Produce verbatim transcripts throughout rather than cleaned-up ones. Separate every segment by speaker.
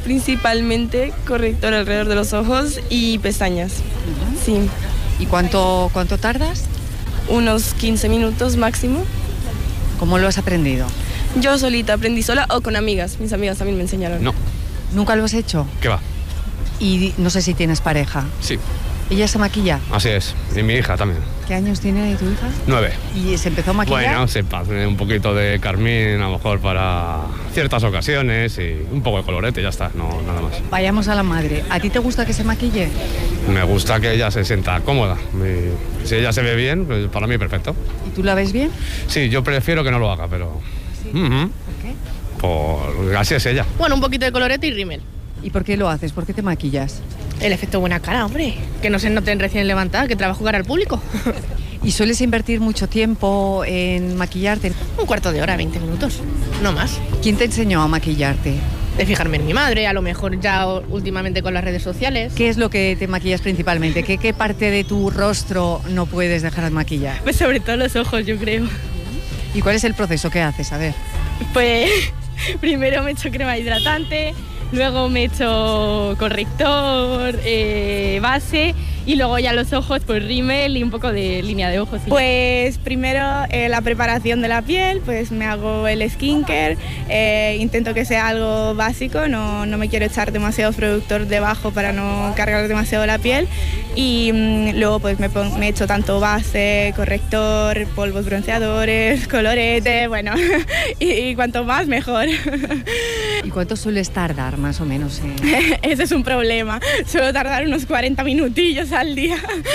Speaker 1: principalmente corrector alrededor de los ojos y pestañas. Uh-huh. Sí.
Speaker 2: ¿Y cuánto, cuánto tardas?
Speaker 1: Unos quince minutos máximo.
Speaker 2: ¿Cómo lo has aprendido?
Speaker 1: Yo solita aprendí sola o con amigas. Mis amigas también me enseñaron.
Speaker 3: No.
Speaker 2: ¿Nunca lo has hecho?
Speaker 3: ¿Qué va?
Speaker 2: Y no sé si tienes pareja.
Speaker 3: Sí.
Speaker 2: ¿Ella se maquilla?
Speaker 3: Así es. Y mi hija también.
Speaker 2: ¿Qué años tiene tu hija?
Speaker 3: Nueve.
Speaker 2: ¿Y se empezó a maquillar?
Speaker 3: Bueno, se pone un poquito de carmín, a lo mejor para ciertas ocasiones y un poco de colorete, ya está, no nada más.
Speaker 2: Vayamos a la madre. ¿A ti te gusta que se maquille?
Speaker 3: Me gusta que ella se sienta cómoda. Y si ella se ve bien, pues para mí perfecto.
Speaker 2: ¿Y tú la ves bien?
Speaker 3: Sí, yo prefiero que no lo haga, pero...
Speaker 2: ¿Sí?
Speaker 3: Uh-huh.
Speaker 2: ¿Por qué?
Speaker 3: Por... Así es ella.
Speaker 4: Bueno, un poquito de colorete y rímel.
Speaker 2: ¿Y por qué lo haces? ¿Por qué te maquillas?
Speaker 4: El efecto buena cara, hombre. Que no se noten recién levantada, que trabajo cara al público.
Speaker 2: ¿Y sueles invertir mucho tiempo en maquillarte?
Speaker 4: Un cuarto de hora, veinte minutos, no más.
Speaker 2: ¿Quién te enseñó a maquillarte?
Speaker 4: De fijarme en mi madre, a lo mejor ya últimamente con las redes sociales.
Speaker 2: ¿Qué es lo que te maquillas principalmente? ¿Qué, qué parte de tu rostro no puedes dejar de maquillar?
Speaker 1: Pues sobre todo los ojos, yo creo.
Speaker 2: ¿Y cuál es el proceso que haces? A ver.
Speaker 1: Pues primero me echo crema hidratante, luego me echo corrector, eh, base y luego ya los ojos, pues rímel y un poco de línea de ojos.
Speaker 5: Pues primero eh, la preparación de la piel, pues me hago el skincare, eh, intento que sea algo básico, no, no me quiero echar demasiados productos debajo para no cargar demasiado la piel y mmm, luego pues me, pon, me echo tanto base, corrector, polvos bronceadores, colorete, bueno, y, y cuanto más mejor.
Speaker 2: ¿Y cuánto sueles tardar más o menos? Eh?
Speaker 5: Ese es un problema, suelo tardar unos cuarenta minutillos al día.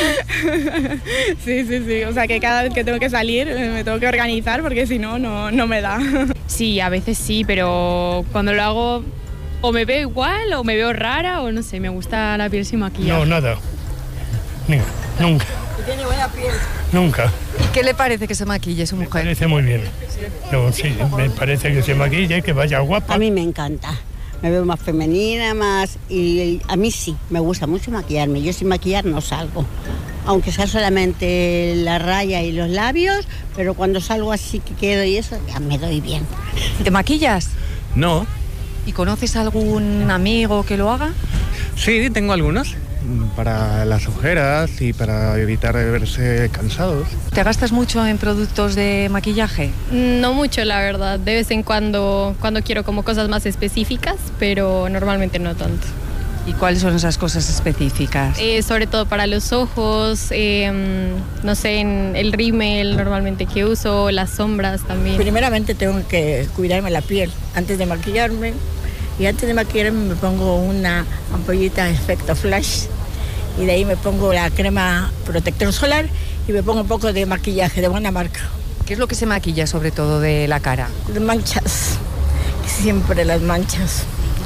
Speaker 5: Sí, sí, sí, o sea que cada vez que tengo que salir me tengo que organizar porque si no, no, no me da.
Speaker 6: Sí, a veces sí, pero cuando lo hago o me veo igual o me veo rara o no sé, me gusta la piel sin maquillaje.
Speaker 7: No, nada. Nunca. Nunca.
Speaker 2: ¿Tiene buena piel?
Speaker 7: Nunca.
Speaker 2: ¿Qué le parece que se maquille su
Speaker 7: Me
Speaker 2: mujer?
Speaker 7: parece muy bien. No, sí, me parece que se maquille, que vaya guapa.
Speaker 8: A mí me encanta. Me veo más femenina, más... Y a mí sí, me gusta mucho maquillarme. Yo sin maquillar no salgo. Aunque sea solamente la raya y los labios, pero cuando salgo así que quedo y eso, ya me doy bien.
Speaker 2: ¿Te maquillas?
Speaker 9: No.
Speaker 2: ¿Y conoces algún amigo que lo haga?
Speaker 9: Sí, tengo algunos. Para las ojeras y para evitar verse cansados.
Speaker 2: ¿Te gastas mucho en productos de maquillaje?
Speaker 6: No mucho, la verdad. De vez en cuando, cuando quiero como cosas más específicas, pero normalmente no tanto.
Speaker 2: ¿Y cuáles son esas cosas específicas?
Speaker 6: Eh, sobre todo para los ojos, eh, no sé, en el rímel normalmente que uso, las sombras también.
Speaker 10: Primeramente tengo que cuidarme la piel antes de maquillarme. Y antes de maquillarme me pongo una ampollita efecto flash y de ahí me pongo la crema protector solar y me pongo un poco de maquillaje de buena marca.
Speaker 2: ¿Qué es lo que se maquilla sobre todo de la cara?
Speaker 10: Las manchas, siempre las manchas.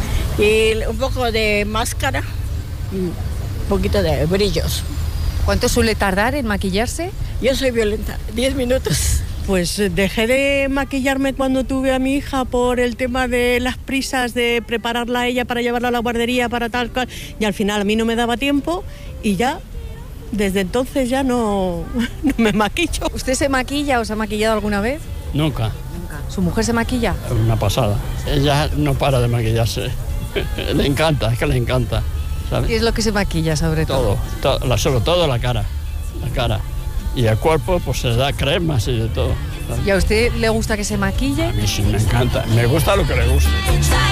Speaker 10: Y un poco de máscara y un poquito de brillos.
Speaker 2: ¿Cuánto suele tardar en maquillarse?
Speaker 10: Yo soy violenta, diez minutos.
Speaker 11: Pues dejé de maquillarme cuando tuve a mi hija por el tema de las prisas de prepararla a ella para llevarla a la guardería, para tal cual, y al final a mí no me daba tiempo y ya, desde entonces ya no, no me maquillo.
Speaker 2: ¿Usted se maquilla o se ha maquillado alguna vez?
Speaker 12: Nunca.
Speaker 2: Nunca. ¿Su mujer se maquilla?
Speaker 12: Es una pasada. Ella no para de maquillarse. Le encanta, es que le encanta. ¿Sabes?
Speaker 2: ¿Qué es lo que se maquilla sobre todo?
Speaker 12: Todo, todo, sobre todo la cara, la cara. Y el cuerpo pues se da cremas y de todo.
Speaker 2: ¿Y a usted le gusta que se maquille?
Speaker 12: A mí sí me encanta, me gusta lo que le gusta.